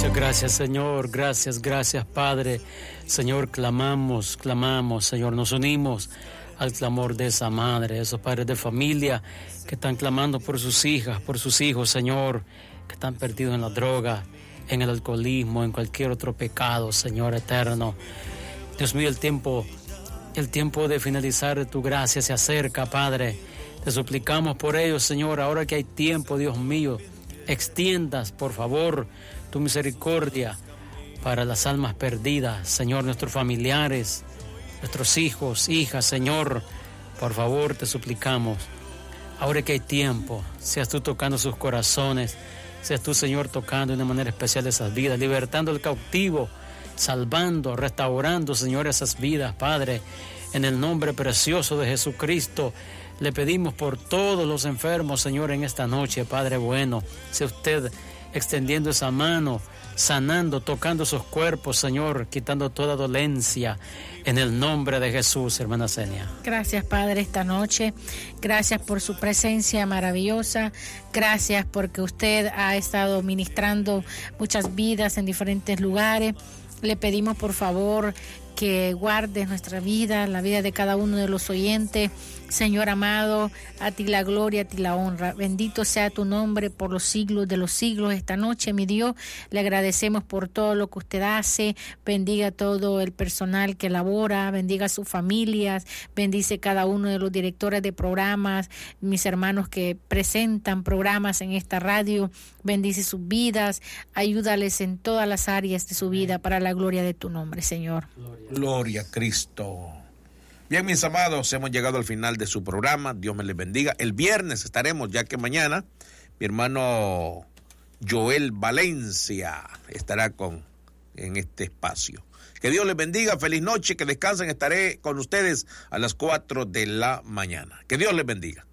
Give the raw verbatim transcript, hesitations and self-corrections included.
Muchas gracias, Señor. Gracias, gracias, Padre. Señor, clamamos, clamamos, Señor. Nos unimos al clamor de esa madre, esos padres de familia que están clamando por sus hijas, por sus hijos, Señor, que están perdidos en la droga, en el alcoholismo, en cualquier otro pecado, Señor eterno. Dios mío, el tiempo, el tiempo de finalizar tu gracia se acerca, Padre. Te suplicamos por ellos, Señor, ahora que hay tiempo, Dios mío, extiendas, por favor, tu misericordia para las almas perdidas, Señor, nuestros familiares, nuestros hijos, hijas, Señor, por favor, te suplicamos, ahora que hay tiempo, seas tú tocando sus corazones, seas tú, Señor, tocando de una manera especial esas vidas, libertando al cautivo, salvando, restaurando, Señor, esas vidas, Padre, en el nombre precioso de Jesucristo. Le pedimos por todos los enfermos, Señor, en esta noche, Padre bueno, sea usted extendiendo esa mano, sanando, tocando sus cuerpos, Señor, quitando toda dolencia, en el nombre de Jesús, hermana Zenia. Gracias, Padre, esta noche. Gracias por su presencia maravillosa. Gracias porque usted ha estado ministrando muchas vidas en diferentes lugares. Le pedimos, por favor, que guardes nuestra vida, la vida de cada uno de los oyentes. Señor amado, a ti la gloria, a ti la honra. Bendito sea tu nombre por los siglos de los siglos. Esta noche, mi Dios, le agradecemos por todo lo que usted hace. Bendiga todo el personal que labora, bendiga a sus familias, bendice cada uno de los directores de programas, mis hermanos que presentan programas en esta radio. Bendice sus vidas, ayúdales en todas las áreas de su vida para la gloria de tu nombre, Señor. Gloria a Cristo. Bien, mis amados, hemos llegado al final de su programa. Dios me les bendiga. El viernes estaremos, ya que mañana mi hermano Joel Valencia estará con en este espacio. Que Dios les bendiga, feliz noche, que descansen. Estaré con ustedes a las cuatro de la mañana. Que Dios les bendiga.